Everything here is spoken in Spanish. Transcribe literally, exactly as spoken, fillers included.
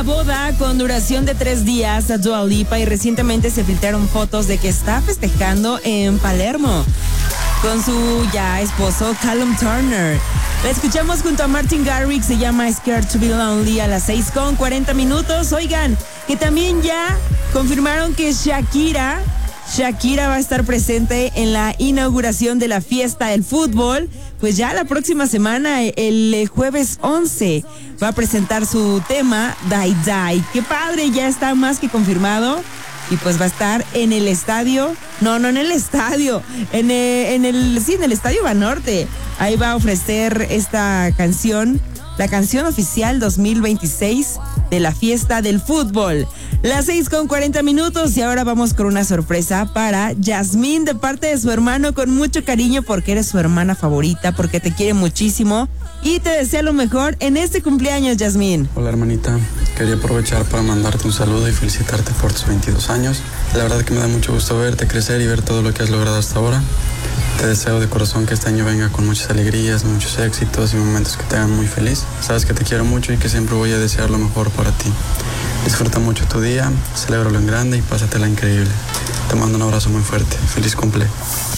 boda con duración de tres días a Dua Lipa y recientemente se filtraron fotos de que está festejando en Palermo con su ya esposo Callum Turner. La escuchamos junto a Martin Garrix, se llama Scared to be Lonely a las seis con cuarenta minutos. Oigan, que también ya confirmaron que Shakira, Shakira va a estar presente en la inauguración de la fiesta del fútbol. Pues ya la próxima semana, el jueves once, va a presentar su tema Die Die. ¡Qué padre! Ya está más que confirmado. Y pues va a estar en el estadio, no, no en el estadio, en el, en el, sí, en el Estadio Banorte. Ahí va a ofrecer esta canción, la canción oficial dos mil veintiséis de la fiesta del fútbol. Las seis con cuarenta minutos y ahora vamos con una sorpresa para Yasmín de parte de su hermano, con mucho cariño porque eres su hermana favorita, porque te quiere muchísimo y te desea lo mejor en este cumpleaños, Yasmín. Hola, hermanita. Quería aprovechar para mandarte un saludo y felicitarte por tus veintidós años. La verdad que me da mucho gusto verte crecer y ver todo lo que has logrado hasta ahora. Te deseo de corazón que este año venga con muchas alegrías, muchos éxitos y momentos que te hagan muy feliz. Sabes que te quiero mucho y que siempre voy a desear lo mejor para ti. Disfruta mucho tu día, celébralo en grande y pásatela increíble. Te mando un abrazo muy fuerte. Feliz cumple.